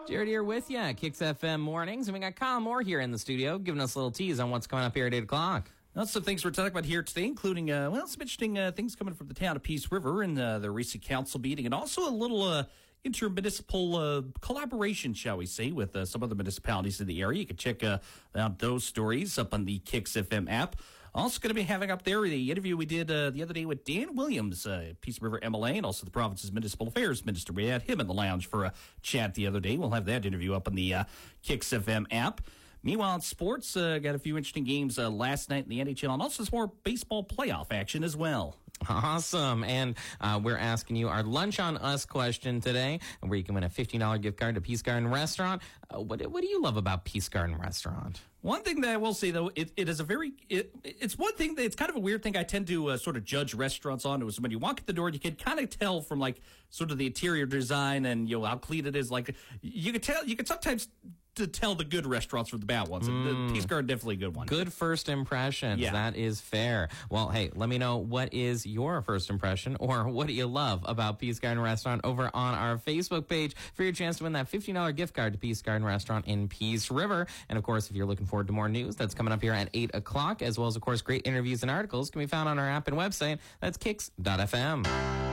Jared here with you at Kicks FM Mornings, and we got Kyle Moore here in the studio giving us a little tease on what's coming up here at 8 o'clock. Lots of things we're talking about here today, including, some interesting things coming from the town of Peace River and the recent council meeting, and also a little intermunicipal collaboration, shall we say, with some other municipalities in the area. You can check out those stories up on the Kicks FM app. Also going to be having up there the interview we did the other day with Dan Williams, Peace River MLA, and also the province's municipal affairs minister. We had him in the lounge for a chat the other day. We'll have that interview up on the Kicks FM app. Meanwhile, in sports, got a few interesting games last night in the NHL, and also some more baseball playoff action as well. Awesome. And we're asking you our Lunch on Us question today, where you can win a $15 gift card to Peace Garden Restaurant. What do you love about Peace Garden Restaurant? One thing that I will say, though, it's one thing that it's kind of a weird thing I tend to sort of judge restaurants on. Is when you walk at the door, you can kind of tell from like sort of the interior design and how clean it is. Like you can sometimes to tell the good restaurants from the bad ones. The Peace Garden definitely a good one. Good first impressions. Yeah. That is fair. Well, hey, let me know what is your first impression or what do you love about Peace Garden Restaurant over on our Facebook page for your chance to win that $15 gift card to Peace Garden Restaurant in Peace River. And, of course, if you're looking forward to more news, that's coming up here at 8 o'clock, as well as, of course, great interviews and articles can be found on our app and website. That's kicks.fm.